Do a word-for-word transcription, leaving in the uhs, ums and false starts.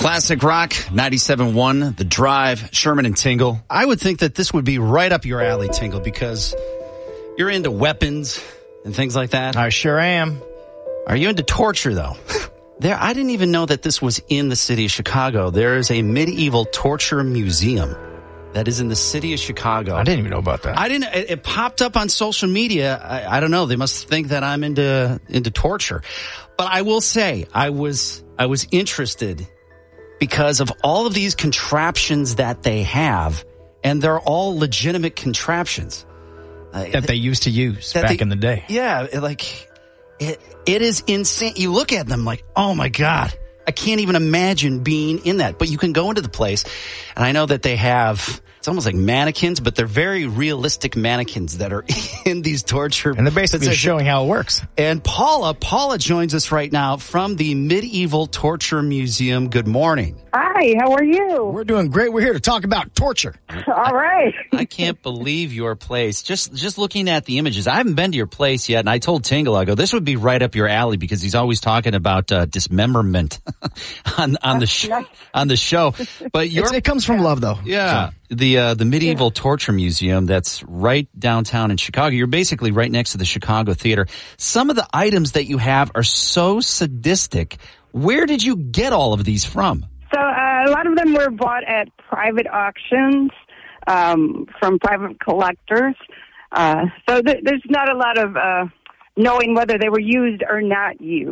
Classic Rock, ninety-seven point one, The Drive, Sherman and Tingle. I would think that this would be right up your alley, Tingle, because you're into weapons and things like that. I sure am. Are you into torture, though? There, I didn't even know that this was in the city of Chicago. There is a medieval torture museum that is in the city of Chicago. I didn't even know about that. I didn't. It, it popped up on social media. I, I don't know. They must think that I'm into into torture. But I will say, I was I was interested because of all of these contraptions that they have, and they're all legitimate contraptions uh, that they used to use back they, in the day. Yeah, like it. It is insane. You look at them like, oh my God, I can't even imagine being in that. But you can go into the place, and I know that they have, it's almost like mannequins, but they're very realistic mannequins that are in these torture. And they're basically positions. showing how it works. And Paula, Paula joins us right now from the Medieval Torture Museum. Good morning. Hi, how are you? We're doing great. We're here to talk about torture. All right. I, I can't believe your place. Just just looking at the images. I haven't been to your place yet, and I told Tingle, I go, this would be right up your alley because he's always talking about uh, dismemberment on on the sh- on the show. But your, it comes from love, though. Yeah, so. the uh, the Medieval yeah. Torture Museum that's right downtown in Chicago. You're basically right next to the Chicago Theater. Some of the items that you have are so sadistic. Where did you get all of these from? So uh, a lot of them were bought at private auctions um, from private collectors. Uh, so th- there's not a lot of uh, knowing whether they were used or not used.